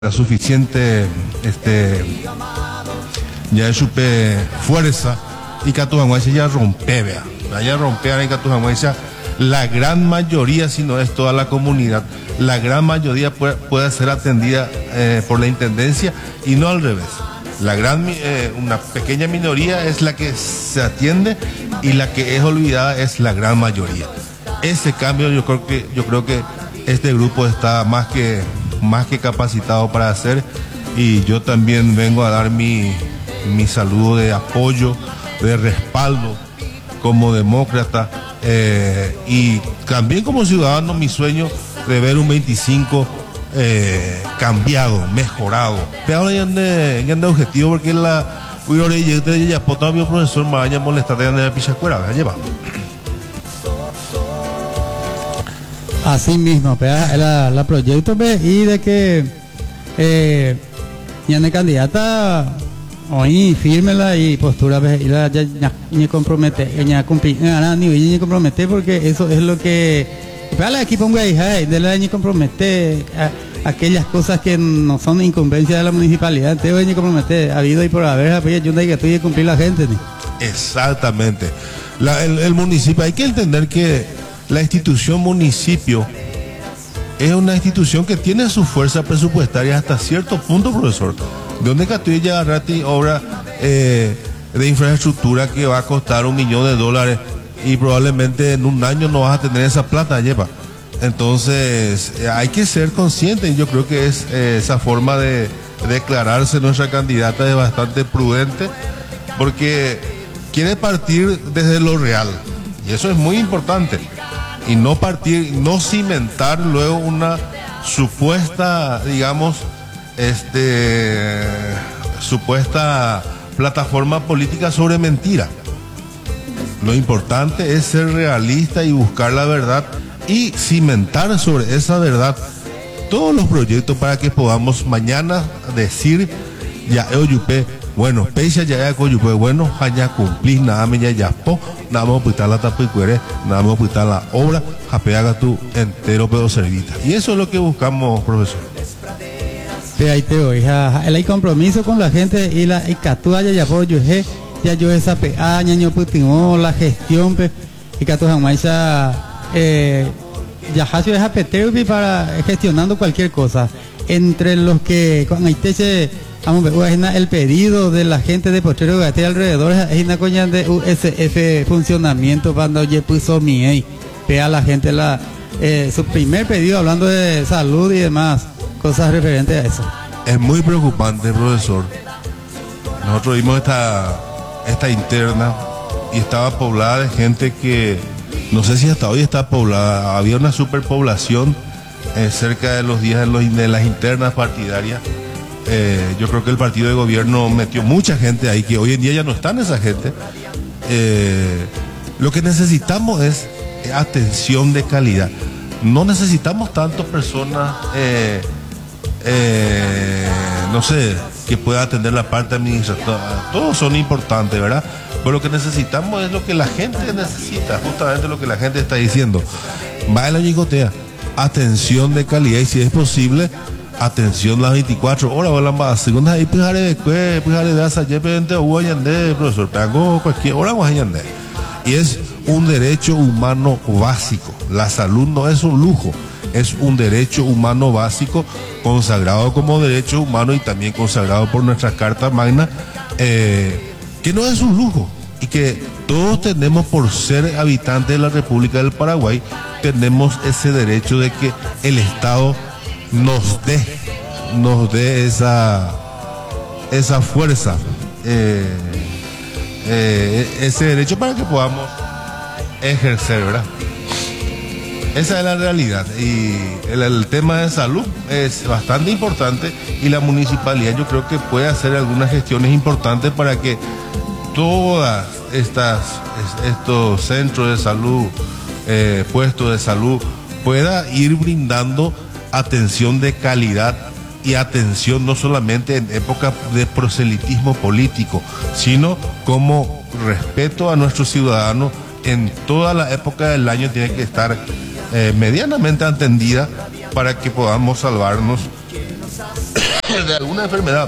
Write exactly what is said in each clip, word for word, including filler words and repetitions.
la suficiente este ya supe fuerza y Catujanguayse ya rompe, vea, ya rompe y Catujanguayse la gran mayoría, si no es toda la comunidad, la gran mayoría puede, puede ser atendida eh, por la intendencia y no al revés. La gran, eh, una pequeña minoría es la que se atiende y la que es olvidada es la gran mayoría. Ese cambio yo creo que yo creo que este grupo está más que más que capacitado para hacer, y yo también vengo a dar mi, mi saludo de apoyo, de respaldo como demócrata eh, y también como ciudadano, mi sueño de ver un veinticinco eh, cambiado, mejorado. Pero ahora ya ande, ya ande objetivo porque la ya potó mi profesor me vaya a molestar de la pichacuera, vaya lleva. Así mismo, la, la proyecto y de que eh, ya de candidata hoy firme y postura y la ya ni compromete, ya cumplir, ni compromete porque eso es lo que para el equipo de la ni compromete a, aquellas cosas que no son incumbencia de la municipalidad, te voy a comprometer, ha habido y por haber ayuda y que estoy cumplir la gente. ¿Sí? Exactamente. La, el, el municipio, hay que entender que la institución municipio es una institución que tiene su fuerza presupuestaria hasta cierto punto, profesor. De donde Catuilla Rati obra eh, de infraestructura que va a costar un millón de dólares y probablemente en un año no vas a tener esa plata, lleva. Entonces eh, hay que ser consciente, y yo creo que es eh, esa forma de, de declararse nuestra candidata es bastante prudente porque quiere partir desde lo real, y eso es muy importante. Y no partir, no cimentar luego una supuesta, digamos, este, supuesta plataforma política sobre mentira. Lo importante es ser realista y buscar la verdad y cimentar sobre esa verdad todos los proyectos para que podamos mañana decir, ya Oyupe, bueno, pese ya ya Oyupe, bueno, ya cumplí, nada me ya ya po, nada más putar la tapa y cuere, nada más putar la obra, japeaga tú entero pero servita. Y eso es lo que buscamos, profesor. Sí, ahí te voy, el hay compromiso con la gente y la y catúa ya ya por yo ya yo esa peaña ño putimó la gestión pe y catúa maisa eh ya hasio es apeteo para gestionando cualquier cosa entre los que con ahí te vamos a ver el pedido de la gente de Potrero Gate alrededor es una coña de U S F funcionamiento cuando ya puso mi pea a la gente la eh, su primer pedido hablando de salud y demás cosas referentes a eso. Es muy preocupante, profesor. Nosotros vimos esta esta interna y estaba poblada de gente que no sé si hasta hoy está poblada. Había una superpoblación eh, cerca de los días de, los, de las internas partidarias. Eh, yo creo que el partido de gobierno metió mucha gente ahí que hoy en día ya no están esa gente. Eh, lo que necesitamos es atención de calidad. No necesitamos tantas personas, eh, eh, no sé, que pueda atender la parte administrativa. Todos son importantes, ¿verdad? Pero lo que necesitamos es lo que la gente necesita, justamente lo que la gente está diciendo. Va en la ñicotea, atención de calidad y si es posible, atención las veinticuatro horas. O la segunda ahí pijare de cue, pijare de asa, yepente o guayandé, profesor, tengo cualquier hora guayandé. Y es un derecho humano básico. La salud no es un lujo, es un derecho humano básico consagrado como derecho humano y también consagrado por nuestra Carta Magna, eh, que no es un lujo y que todos tenemos por ser habitantes de la República del Paraguay, tenemos ese derecho de que el Estado nos dé, nos dé esa, esa fuerza, eh, eh, ese derecho para que podamos ejercer, ¿verdad? Esa es la realidad y el, el tema de salud es bastante importante y la municipalidad yo creo que puede hacer algunas gestiones importantes para que todas estas estos centros de salud, eh, puestos de salud pueda ir brindando atención de calidad y atención no solamente en época de proselitismo político, sino como respeto a nuestros ciudadanos en toda la época del año tiene que estar eh, medianamente atendida para que podamos salvarnos de alguna enfermedad.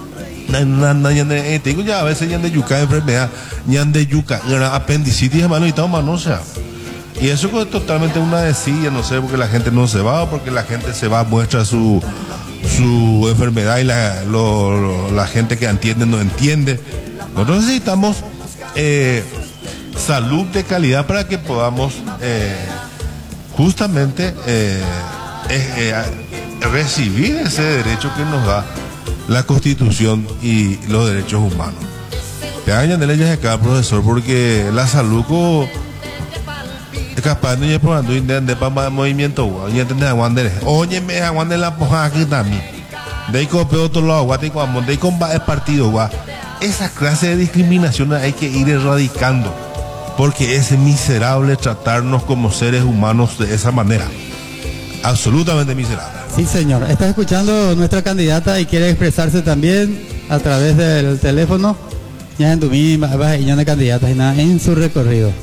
Tengo ya a veces ya de yuca enfermedad, ya de yuca, apendicitis, hermano, y tal, no sea. Y eso es totalmente una decilla, no sé, porque la gente no se va, o porque la gente se va, muestra su, su enfermedad y la, lo, lo, la gente que entiende no entiende. Nosotros necesitamos eh, salud de calidad para que podamos eh, justamente eh, eh, eh, recibir ese derecho que nos da la Constitución y los derechos humanos. Te hagan de leyes acá, profesor, porque la salud co, capaz no es probando de para movimiento, ya entendés a Wander. Oye, me a Wander la poja aquí también. De ahí copé otro lado, guate cuando de ahí combate el partido, gua. Esa clase de discriminación hay que ir erradicando, porque es miserable tratarnos como seres humanos de esa manera. Absolutamente miserable. Sí, señor. Está escuchando nuestra candidata y quiere expresarse también a través del teléfono. Ya en Dumí, de candidatas y nada en su recorrido.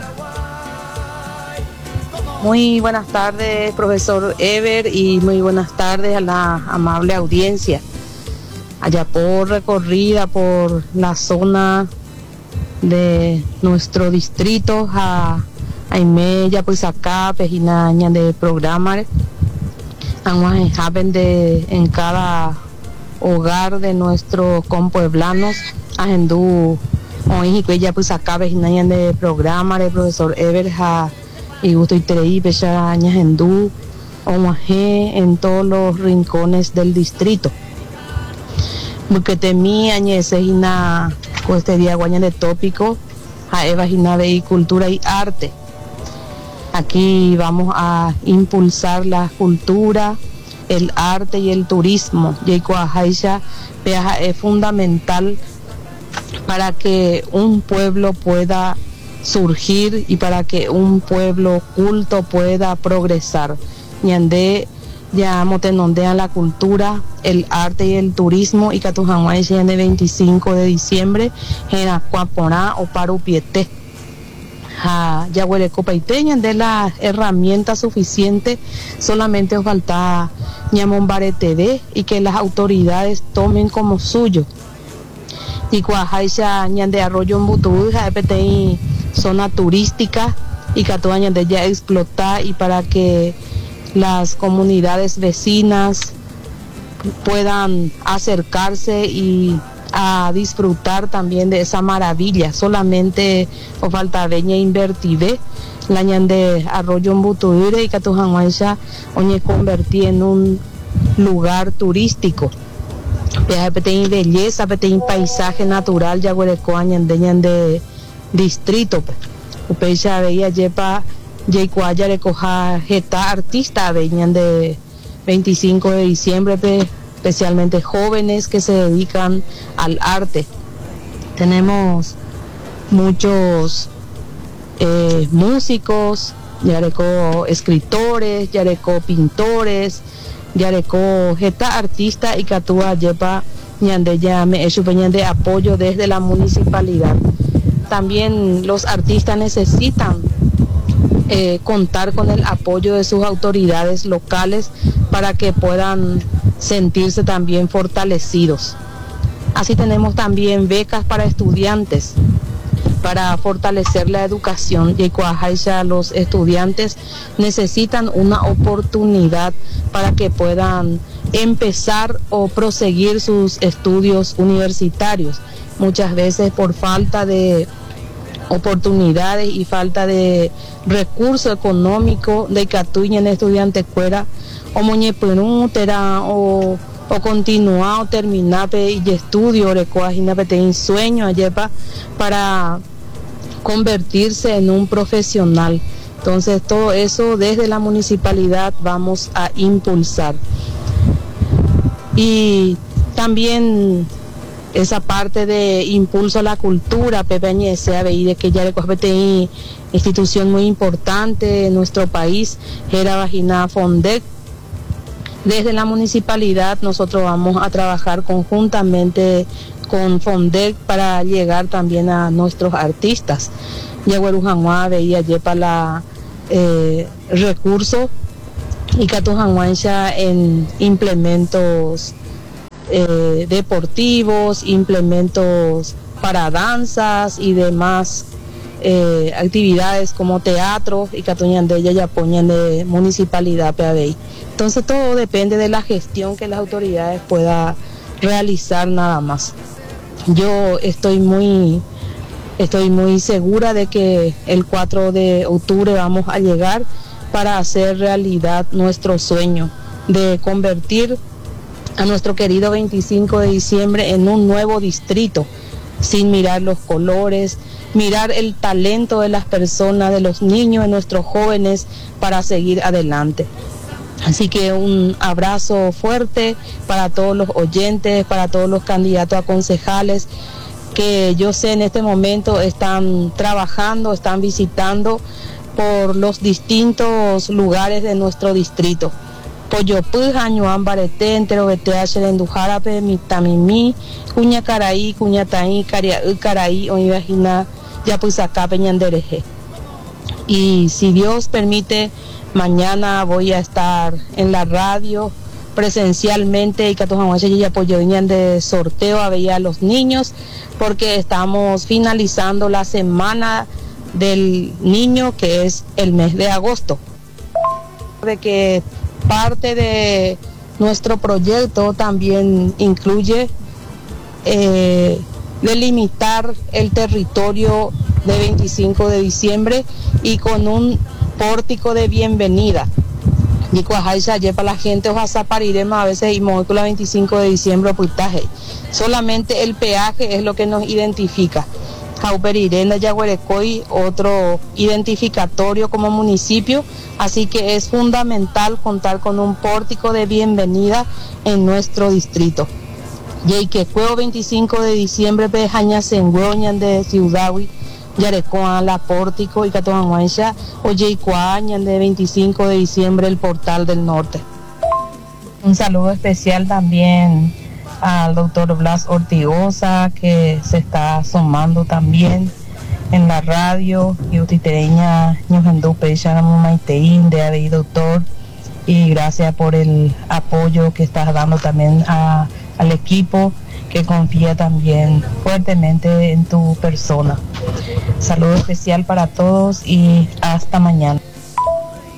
Muy buenas tardes, profesor Ever, y muy buenas tardes a la amable audiencia. Allá por recorrida por la zona de nuestro distrito, a Aimella, pues acá, Pejinaña de programa, de en cada hogar de nuestros compueblanos, agendú, hoy ya pues acá, Pejinaña de programa, el profesor Ever, y gusto y tereí, Pechaña, agendú, en todos los rincones del distrito. Porque temí añese hina este día guaña de tópico a Eva Gina de cultura y arte. Aquí vamos a impulsar la cultura, el arte y el turismo. Y es fundamental para que un pueblo pueda surgir y para que un pueblo culto pueda progresar. Ñandé ya motenondean la cultura, el arte y el turismo, y Catujanguay de veinticinco de diciembre en Acuaporá o Parupiete. Ya huele copaiteña de la herramienta suficiente, solamente os falta Ñamombare T V y que las autoridades tomen como suyo. Y Cuajaisa Ñande Arroyo en Butuja, E P T I zona turística y Catuaña de ya explotar y para que las comunidades vecinas puedan acercarse y a disfrutar también de esa maravilla. Solamente o falta veña invertir la de Arroyo en Butuire y Catujanguancha oñe convertir en un lugar turístico. Petein belleza, petein paisaje natural, ya huerecoaña de distrito. Upecha veía yepa Yecuaya recoja geta artista venían de veinticinco de diciembre, pe, especialmente jóvenes que se dedican al arte. Tenemos muchos eh, músicos, yareco escritores, yareco pintores, yareco geta artista y catúa yepa ñande ya me hecho de apoyo desde la municipalidad. También los artistas necesitan Eh, contar con el apoyo de sus autoridades locales para que puedan sentirse también fortalecidos. Así tenemos también becas para estudiantes para fortalecer la educación. Y Cuajaisa, los estudiantes necesitan una oportunidad para que puedan empezar o proseguir sus estudios universitarios. Muchas veces por falta de oportunidades y falta de recurso económico de catuña en estudiante fuera o moñeperútera o o continuar o terminar y estudio recoagina en sueño ayepa para convertirse en un profesional. Entonces todo eso desde la municipalidad vamos a impulsar. Y también esa parte de impulso a la cultura, Pepe Añese, a ver, que ya recoge institución muy importante en nuestro país, era Vagina Fondec. Desde la municipalidad nosotros vamos a trabajar conjuntamente con Fondec para llegar también a nuestros artistas. Yaguarujanguá veía yepa la eh, recurso y Catujanguancha en implementos eh, deportivos, implementos para danzas y demás eh, actividades como teatro y catuñan de ella y apoyan de municipalidad P A B I. Entonces todo depende de la gestión que las autoridades puedan realizar nada más. Yo estoy muy estoy muy segura de que el cuatro de octubre vamos a llegar para hacer realidad nuestro sueño de convertir a nuestro querido veinticinco de diciembre en un nuevo distrito, sin mirar los colores, mirar el talento de las personas, de los niños, de nuestros jóvenes, para seguir adelante. Así que un abrazo fuerte para todos los oyentes, para todos los candidatos a concejales, que yo sé en este momento están trabajando, están visitando por los distintos lugares de nuestro distrito. Poyopú, Jañuán, Bareté, Entero, Betea, Xerendujarape, Mitamimí, Cuñacaraí, Cuñataí, Cariaú, Caraí, Oivajina, Yapuizacá, Peñandereje. Y si Dios permite, mañana voy a estar en la radio presencialmente y Catojahuache y Apoyoñan de sorteo a ver a los niños, porque estamos finalizando la semana del niño, que es el mes de agosto. De que parte de nuestro proyecto también incluye eh, delimitar el territorio de veinticinco de diciembre y con un pórtico de bienvenida. Y cuajaisa lleva la gente ojalá pariremos a veces y la veinticinco de diciembre puitaje. Solamente el peaje es lo que nos identifica. Jauperirena, Yaguarecoy, otro identificatorio como municipio, así que es fundamental contar con un pórtico de bienvenida en nuestro distrito. Y que juego veinticinco de diciembre, Pejaña Senguoñan de Ciudadwi, Yarecoa, la Pórtico y Catojanguancha, o Yeicuañan de veinticinco de diciembre, el Portal del Norte. Un saludo especial también al doctor Blas Ortigosa, que se está sumando también en la radio, y Utitereña, Ñujandupe, Xanamumaiteín, de A B I Doctor, y gracias por el apoyo que estás dando también a, al equipo que confía también fuertemente en tu persona. Saludo especial para todos y hasta mañana.